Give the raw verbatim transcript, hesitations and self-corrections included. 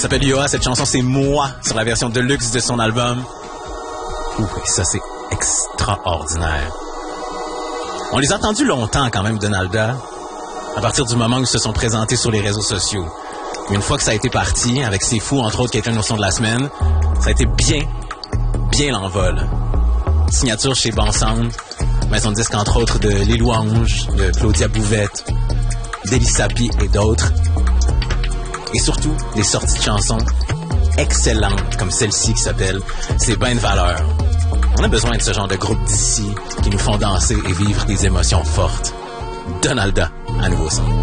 s'appelle Yoa. Cette chanson, c'est Moi sur la version deluxe de son album. Ouh, ça, c'est extraordinaire. On les a entendus longtemps quand même, Donalda, à partir du moment où ils se sont présentés sur les réseaux sociaux. Une fois que ça a été parti, avec C'est Fou, entre autres, qui est une notion de la semaine, ça a été bien, bien l'envol. Signature chez Bon Sound, maison de disque entre autres de Les Louanges, de Claudia Bouvette, d'Élie Sapi et d'autres. Et surtout, des sorties de chansons excellentes, comme celle-ci qui s'appelle C'est ben de valeur. On a besoin de ce genre de groupe d'ici qui nous font danser et vivre des émotions fortes. Donalda, à Nouveau Son.